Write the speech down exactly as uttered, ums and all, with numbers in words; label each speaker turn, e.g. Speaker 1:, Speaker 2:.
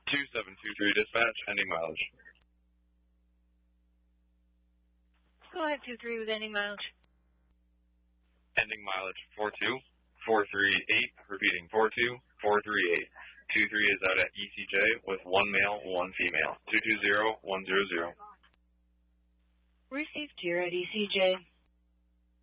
Speaker 1: two seven two three dispatch, ending mileage.
Speaker 2: Go ahead, two three with ending mileage.
Speaker 1: Ending mileage four two four three eight, repeating four two four three eight. two three is out at E C J with one male, one female. two two zero one zero zero.
Speaker 2: Received here at E C J.